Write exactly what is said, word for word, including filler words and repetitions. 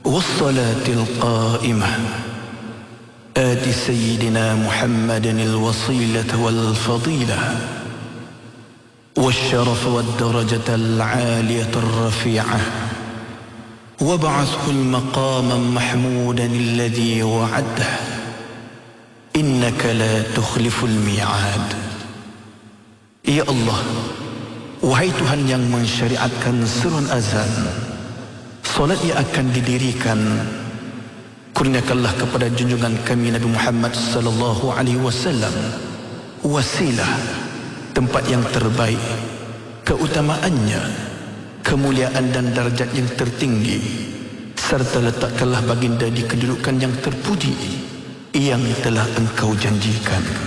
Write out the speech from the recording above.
والصلاة القائمة آت سيدنا محمد الوصيلة والفضيلة والشرف والدرجة العالية الرفيعة وابعثه المقام محمودا الذي وعده إنك لا تخلف الميعاد. Ya Allah, wahai Tuhan yang mensyariatkan serun azan, solat yang akan didirikan, kurniakanlah kepada junjungan kami Nabi Muhammad sallallahu alaihi wasallam wasilah, tempat yang terbaik, keutamaannya, kemuliaan dan darjat yang tertinggi, serta letakkanlah baginda di kedudukan yang terpuji yang telah engkau janjikan.